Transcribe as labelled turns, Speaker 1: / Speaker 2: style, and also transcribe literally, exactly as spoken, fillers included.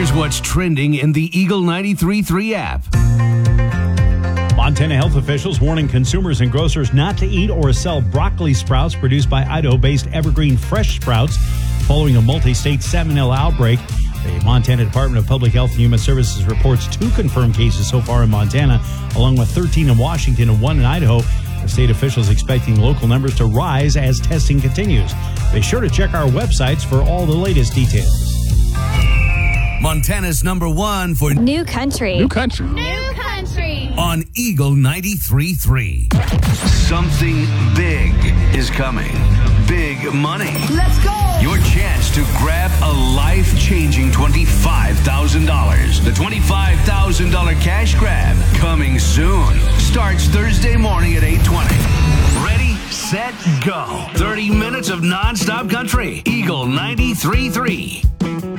Speaker 1: Here's what's trending in the Eagle ninety-three point three app.
Speaker 2: Montana health officials warning consumers and grocers not to eat or sell broccoli sprouts produced by Idaho-based Evergreen Fresh Sprouts following a multi-state salmonella outbreak. The Montana Department of Public Health and Human Services reports two confirmed cases so far in Montana, along with thirteen in Washington and one in Idaho. The state officials expecting local numbers to rise as testing continues. Be sure to check our websites for all the latest details.
Speaker 1: Montana's number one for
Speaker 3: New Country.
Speaker 4: New Country.
Speaker 5: New Country.
Speaker 1: On Eagle ninety-three point three. Something big is coming. Big money.
Speaker 5: Let's go.
Speaker 1: Your chance to grab a life-changing twenty-five thousand dollars. The twenty-five thousand dollars cash grab coming soon. Starts Thursday morning at eight twenty. Ready, set, go. thirty minutes of non-stop country. Eagle ninety-three point three.